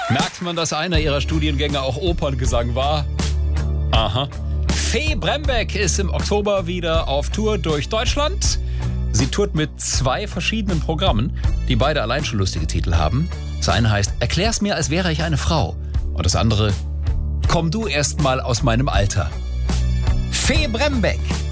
Merkt man, dass einer ihrer Studiengänge auch Operngesang war? Aha. Fee Brembeck ist im Oktober wieder auf Tour durch Deutschland. Sie tourt mit 2 verschiedenen Programmen, die beide allein schon lustige Titel haben. Das eine heißt Erklär's mir, als wäre ich eine Frau. Und das andere Komm du erst mal aus meinem Alter. Fee Brembeck.